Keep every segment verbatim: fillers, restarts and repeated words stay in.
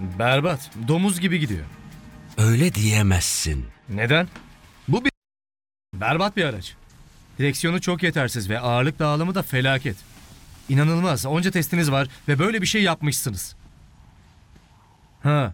Berbat. Domuz gibi gidiyor. Öyle diyemezsin. Neden? Bu bir berbat bir araç. Direksiyonu çok yetersiz ve ağırlık dağılımı da felaket. İnanılmaz. Onca testiniz var ve böyle bir şey yapmışsınız. Ha.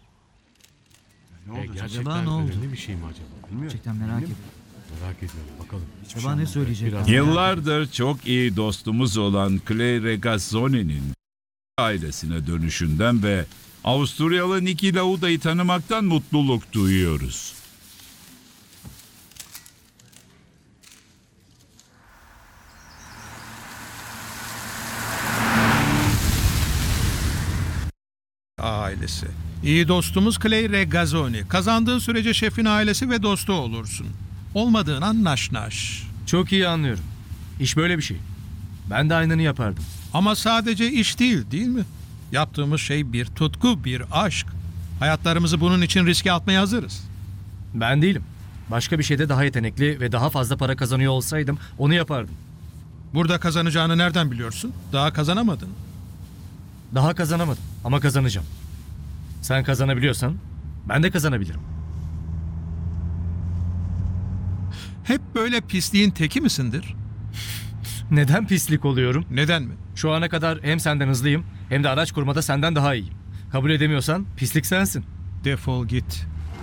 Ne oldu? gerçekten Acaba ne oldu? önemli bir şey mi acaba? Bilmiyorum. Gerçekten merak ediyorum. Merak ediyorum. Bakalım. Hiçbir Acaba ne anlamadım. söyleyecek? Biraz- Yıllardır çok iyi dostumuz olan Clay Regazzoni'nin ailesine dönüşünden ve Avusturyalı Niki Lauda'yı tanımaktan mutluluk duyuyoruz. Ailesi. İyi dostumuz Clay Regazzoni. Kazandığı sürece şefin ailesi ve dostu olursun. Olmadığına naş naş. Çok iyi anlıyorum. İş böyle bir şey. Ben de aynını yapardım. Ama sadece iş değil, değil mi? Yaptığımız şey bir tutku, bir aşk. Hayatlarımızı bunun için riske atmaya hazırız. Ben değilim. Başka bir şeyde daha yetenekli ve daha fazla para kazanıyor olsaydım onu yapardım. Burada kazanacağını nereden biliyorsun? Daha kazanamadın. Daha kazanamadım ama kazanacağım. Sen kazanabiliyorsan ben de kazanabilirim. Hep böyle pisliğin teki misindir? Neden pislik oluyorum? Neden mi? Şu ana kadar hem senden hızlıyım hem de araç kurmada senden daha iyiyim. Kabul edemiyorsan pislik sensin. Defol git.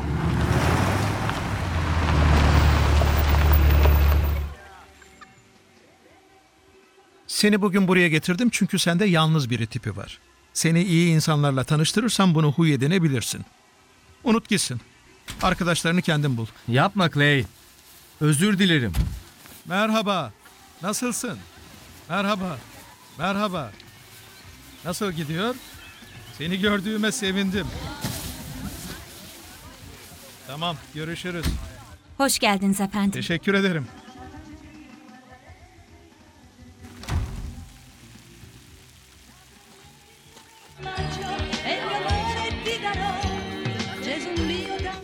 Seni bugün buraya getirdim çünkü sende yalnız biri tipi var. Seni iyi insanlarla tanıştırırsam bunu huy edinebilirsin. Unut gitsin. Arkadaşlarını kendin bul. Yapma Clay. Özür dilerim. Merhaba. Nasılsın? Merhaba. Merhaba. Nasıl gidiyor? Seni gördüğüme sevindim. Tamam, görüşürüz. Hoş geldiniz efendim. Teşekkür ederim. E il mio amore ti darò, Gesù mio da.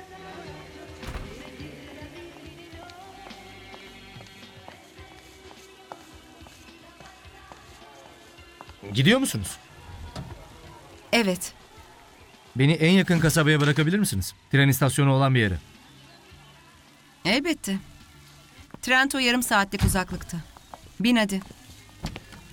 Gidiyor musunuz? Evet. Beni en yakın kasabaya bırakabilir misiniz? Tren istasyonu olan bir yere. Elbette. Trento yarım saatlik uzaklıkta. Bin hadi.